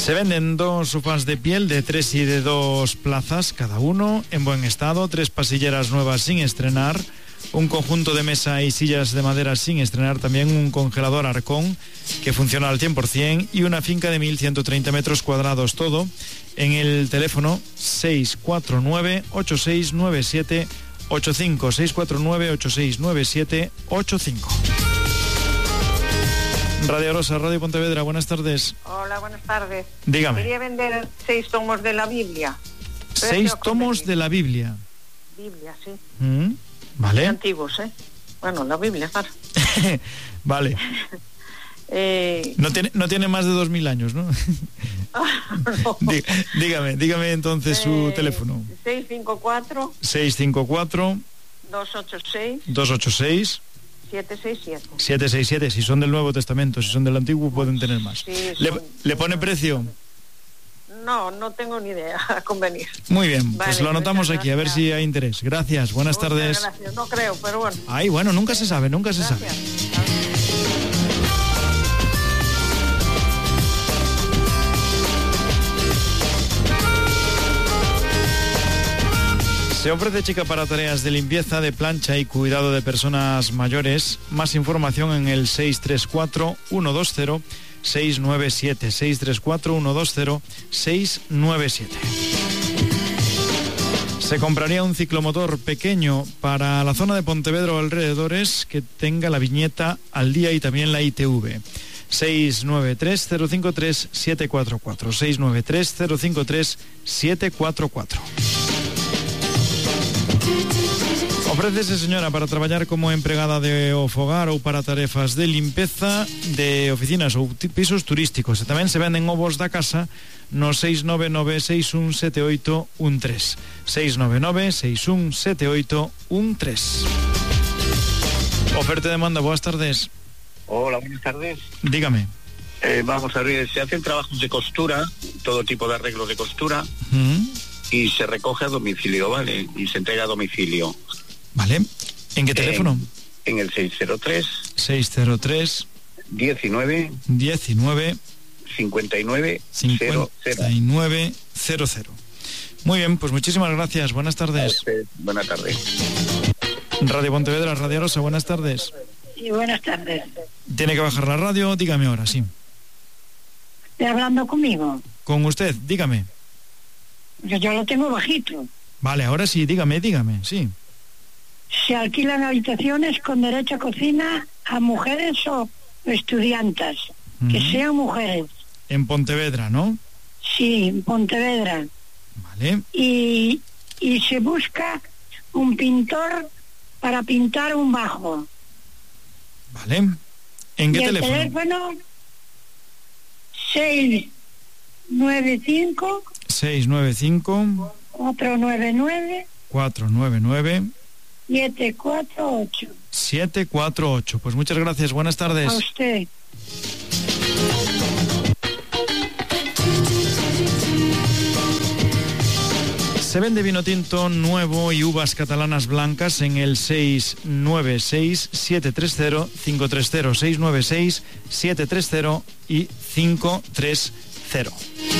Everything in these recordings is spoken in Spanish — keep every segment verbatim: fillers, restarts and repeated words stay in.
Se venden dos sofás de piel de tres y de dos plazas cada uno, en buen estado, tres pasilleras nuevas sin estrenar, un conjunto de mesa y sillas de madera sin estrenar, también un congelador Arcón que funciona al cien por ciento y una finca de mil ciento treinta metros cuadrados, todo en el teléfono seis cuatro nueve, ocho seis nueve siete ocho cinco, seis cuatro nueve, ocho seis nueve siete ocho cinco. Radio Rosa, Radio Pontevedra, buenas tardes. Hola, buenas tardes. Dígame. Quería vender seis tomos de la Biblia. Seis tomos de la Biblia. Biblia, sí. Mm, vale. Antiguos, ¿eh? Bueno, la Biblia, claro. Vale. eh... No tiene, no tiene más de dos mil años, ¿no? no. Dí, dígame, dígame entonces eh, su teléfono. seis cinco cuatro. seis cinco cuatro. dos ocho seis. dos ocho seis. siete seis siete. siete seis siete, si son del Nuevo Testamento, si son del Antiguo pueden tener más. Sí, ¿Le, son, ¿Le pone precio? No, no tengo ni idea, a convenir. Muy bien, vale, pues lo anotamos aquí, a ver si hay interés. Gracias, buenas Muchas tardes. Gracias, no creo, pero bueno. Ay, bueno, nunca se sabe, nunca se gracias. sabe. Se ofrece chica para tareas de limpieza, de plancha y cuidado de personas mayores. Más información en el seis tres cuatro, uno dos cero, seis nueve siete, seis tres cuatro, uno dos cero, seis nueve siete. Se compraría un ciclomotor pequeño para la zona de Pontevedra o alrededores que tenga la viñeta al día y también la I T V. seis nueve tres, cero cinco tres, siete cuatro cuatro, seis nueve tres, cero cinco tres, siete cuatro cuatro. Ofrécese, señora, para traballar como empregada de fogar ou para tarefas de limpeza de oficinas ou pisos turísticos. E tamén se venden ovos da casa no seis nove nove, seis un sete oito un tres. seis nove nove, seis un sete oito un tres. Oferta de demanda, buenas tardes. Hola, buenas tardes. Dígame. Eh, vamos a ver, se hacen trabajos de costura, todo tipo de arreglos de costura, ¿Mm? y se recoge a domicilio, ¿vale? Y se entrega a domicilio. Vale. ¿En qué teléfono? En, en el seis cero tres. seis cero tres. diecinueve. diecinueve. cincuenta y nueve. cincuenta y nueve cero cero. Muy bien, pues muchísimas gracias. Buenas tardes. Buenas tardes. Radio Pontevedra, Radio Rosa, buenas tardes. Sí, buenas tardes. Tiene que bajar la radio, dígame ahora, sí. ¿Está hablando conmigo? Con usted, dígame. Yo, yo lo tengo bajito. Vale, ahora sí, dígame, dígame, sí. ¿Se alquilan habitaciones con derecho a cocina a mujeres o estudiantes? Uh-huh. Que sean mujeres. En Pontevedra, ¿no? Sí, en Pontevedra. Vale. Y, y se busca un pintor para pintar un bajo. Vale. ¿En qué y el teléfono? teléfono seis nueve cinco seis nueve cinco cuatro nueve nueve cuatro nueve nueve siete cuatro ocho. siete cuatro ocho. Pues muchas gracias, buenas tardes. A usted. Se vende vino tinto nuevo y uvas catalanas blancas en el seis nueve seis, siete tres cero, cinco tres cero, seis nueve seis, siete tres cero y cinco tres cero.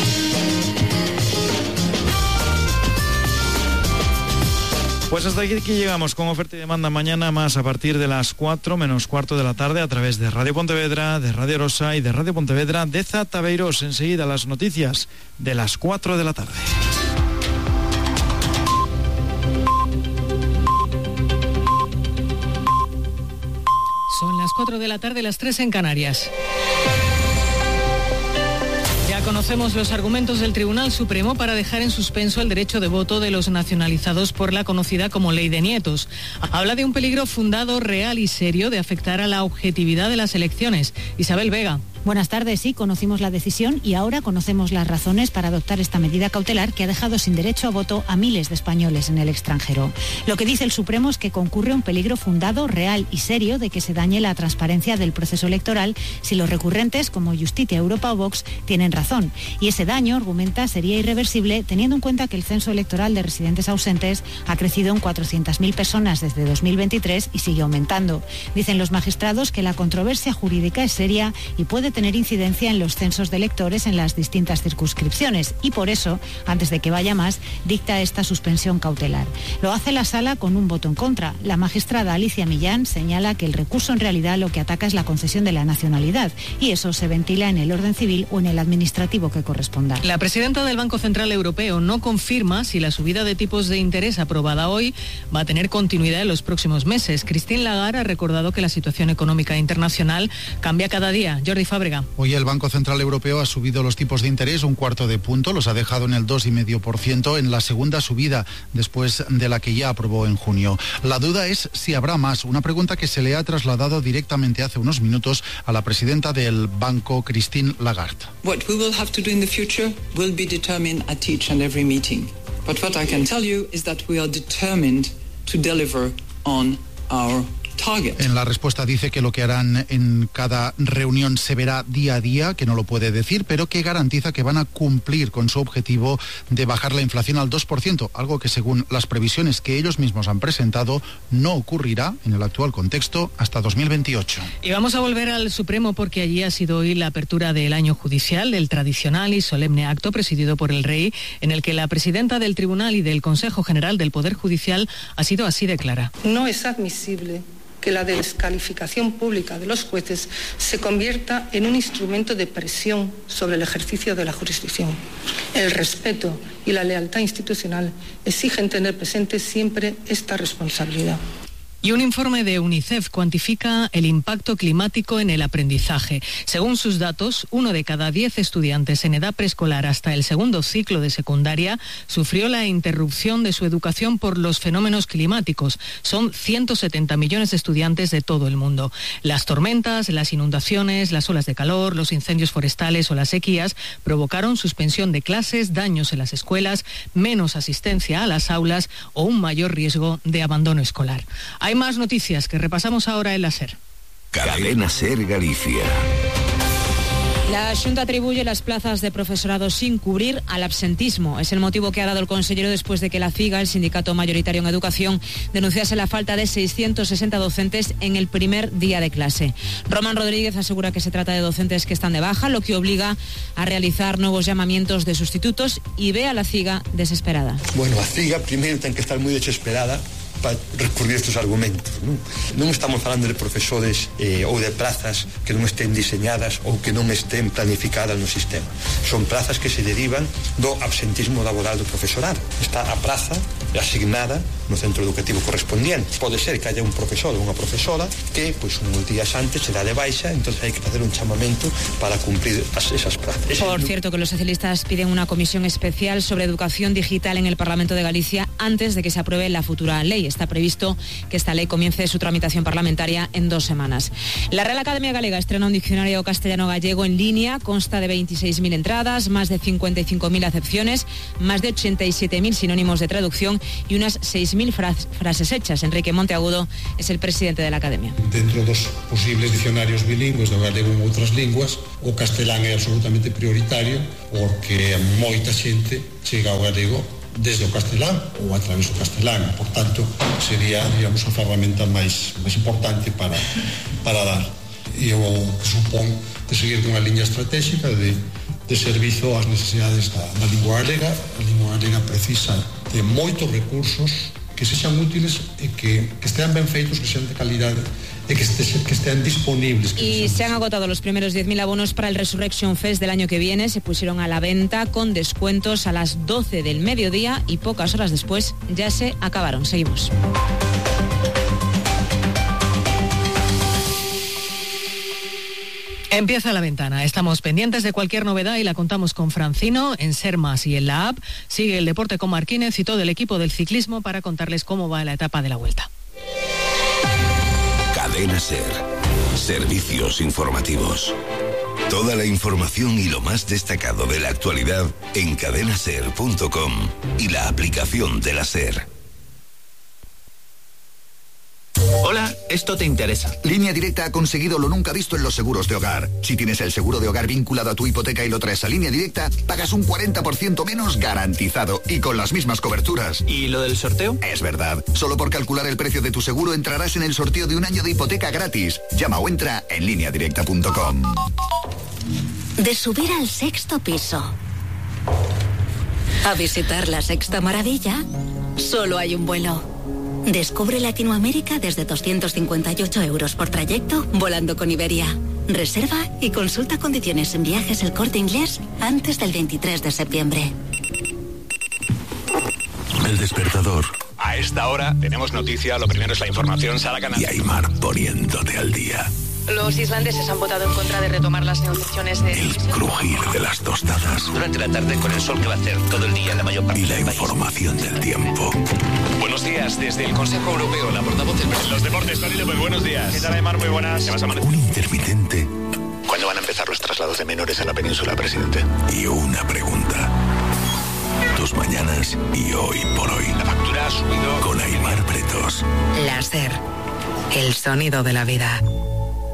Pues hasta aquí llegamos con oferta y demanda mañana más a partir de las cuatro menos cuarto de la tarde a través de Radio Pontevedra, de Radio Rosa y de Radio Pontevedra de Zataveiros. Enseguida las noticias de las cuatro de la tarde. Son las cuatro de la tarde, las tres en Canarias. Ya conocemos los argumentos del Tribunal Supremo para dejar en suspenso el derecho de voto de los nacionalizados por la conocida como Ley de Nietos. Habla de un peligro fundado, real y serio de afectar a la objetividad de las elecciones. Isabel Vega. Buenas tardes, sí, conocimos la decisión y ahora conocemos las razones para adoptar esta medida cautelar que ha dejado sin derecho a voto a miles de españoles en el extranjero. Lo que dice el Supremo es que concurre un peligro fundado, real y serio de que se dañe la transparencia del proceso electoral si los recurrentes, como Justicia, Europa o Vox, tienen razón. Y ese daño, argumenta, sería irreversible teniendo en cuenta que el censo electoral de residentes ausentes ha crecido en cuatrocientas mil personas desde dos mil veintitrés y sigue aumentando. Dicen los magistrados que la controversia jurídica es seria y puede de tener incidencia en los censos de electores en las distintas circunscripciones y por eso, antes de que vaya más, dicta esta suspensión cautelar. Lo hace la Sala con un voto en contra. La magistrada Alicia Millán señala que el recurso en realidad lo que ataca es la concesión de la nacionalidad y eso se ventila en el orden civil o en el administrativo que corresponda. La presidenta del Banco Central Europeo no confirma si la subida de tipos de interés aprobada hoy va a tener continuidad en los próximos meses. Christine Lagarde ha recordado que la situación económica internacional cambia cada día. Jordi Fábrega. Hoy el Banco Central Europeo ha subido los tipos de interés un cuarto de punto, los ha dejado en el dos coma cinco por ciento en la segunda subida después de la que ya aprobó en junio. La duda es si habrá más, una pregunta que se le ha trasladado directamente hace unos minutos a la presidenta del banco, Christine Lagarde. What we will have to do in the future will be determined at each and every meeting. But what I can tell you is that we are determined to deliver on our target. En la respuesta dice que lo que harán en cada reunión se verá día a día, que no lo puede decir, pero que garantiza que van a cumplir con su objetivo de bajar la inflación al dos por ciento, algo que según las previsiones que ellos mismos han presentado no ocurrirá en el actual contexto hasta dos mil veintiocho. Y vamos a volver al Supremo porque allí ha sido hoy la apertura del año judicial, del tradicional y solemne acto presidido por el rey, en el que la presidenta del Tribunal y del Consejo General del Poder Judicial ha sido así de clara. No es admisible que la descalificación pública de los jueces se convierta en un instrumento de presión sobre el ejercicio de la jurisdicción. El respeto y la lealtad institucional exigen tener presente siempre esta responsabilidad. Y un informe de UNICEF cuantifica el impacto climático en el aprendizaje. Según sus datos, uno de cada diez estudiantes en edad preescolar hasta el segundo ciclo de secundaria sufrió la interrupción de su educación por los fenómenos climáticos. Son ciento setenta millones de estudiantes de todo el mundo. Las tormentas, las inundaciones, las olas de calor, los incendios forestales o las sequías provocaron suspensión de clases, daños en las escuelas, menos asistencia a las aulas o un mayor riesgo de abandono escolar. Hay más noticias que repasamos ahora en la SER. Cadena SER Galicia. La Xunta atribuye las plazas de profesorado sin cubrir al absentismo. Es el motivo que ha dado el consejero después de que la CIGA, el sindicato mayoritario en educación, denunciase la falta de seiscientos sesenta docentes en el primer día de clase. Román Rodríguez asegura que se trata de docentes que están de baja, lo que obliga a realizar nuevos llamamientos de sustitutos y ve a la CIGA desesperada. Bueno, a CIGA primero tiene que estar muy desesperada para recurrir a estos argumentos. Non, non estamos falando de profesores eh, ou de plazas que non estén diseñadas ou que non estén planificadas no sistema. Son plazas que se derivan do absentismo laboral do profesorado. Está a praza asignada no centro educativo correspondiente. Pode ser que haya un profesor ou unha profesora que, pois, uns días antes se dá de baixa, entonces hai que facer un chamamento para cumplir as, esas plazas. Por cierto, que los socialistas piden una comisión especial sobre educación digital en el Parlamento de Galicia antes de que se apruebe la futura ley. Está previsto que esta ley comience su tramitación parlamentaria en dos semanas. La Real Academia Galega estrena un diccionario castellano-gallego en línea. Consta de veintiséis mil entradas, más de cincuenta y cinco mil acepciones, más de ochenta y siete mil sinónimos de traducción y unas seis mil frases hechas. Enrique Monteagudo es el presidente de la Academia. Dentro dos posibles dicionarios bilingües do galego en outras linguas, o castelán é absolutamente prioritario porque moita xente chega ao galego desde o castelán ou a través do castelán. Por tanto, sería, digamos, a ferramenta máis, máis importante para, para dar. E eu supón de seguir unha liña estratégica de, de servizo ás necesidades da, da lingua galega. A lingua galega precisa de moitos recursos que sexan útiles e que, que estean ben feitos, que sean de calidade e que, este, que estén disponibles. Que y se han agotado los primeros diez mil abonos para el Resurrection Fest del año que viene. Se pusieron a la venta con descuentos a las doce del mediodía y pocas horas después ya se acabaron. Seguimos. Empieza la ventana. Estamos pendientes de cualquier novedad y la contamos con Francino en Ser Más y en la app. Sigue el deporte con Marquínez y todo el equipo del ciclismo para contarles cómo va la etapa de la Vuelta. Cadena SER. Servicios informativos. Toda la información y lo más destacado de la actualidad en cadena ser punto com y la aplicación de la SER. Hola, esto te interesa. Línea Directa ha conseguido lo nunca visto en los seguros de hogar. Si tienes el seguro de hogar vinculado a tu hipoteca y lo traes a Línea Directa, pagas un cuarenta por ciento menos garantizado y con las mismas coberturas. ¿Y lo del sorteo? Es verdad. Solo por calcular el precio de tu seguro entrarás en el sorteo de un año de hipoteca gratis. Llama o entra en línea directa punto com. De subir al sexto piso a visitar la sexta maravilla, solo hay un vuelo. Descubre Latinoamérica desde doscientos cincuenta y ocho euros por trayecto volando con Iberia. Reserva y consulta condiciones en Viajes El Corte Inglés antes del veintitrés de septiembre. El despertador. A esta hora tenemos noticia, lo primero es la información, Sara Canal. Y Aymar poniéndote al día. Los islandeses han votado en contra de retomar las negociaciones de... El crujir de las tostadas. Durante la tarde con el sol que va a hacer todo el día en la mayor parte y la del país. Información del tiempo. Buenos días, desde el Consejo Europeo, la portavoz del... Los deportes, Tony López, buenos días. ¿Qué tal, Aymar? Muy buenas. ¿Qué vas a amanecer? Un intermitente. ¿Cuándo van a empezar los traslados de menores a la península, presidente? Y una pregunta. Tus mañanas y hoy por hoy. La factura ha subido... Con Aymar Pretos. Láser. El sonido de la vida.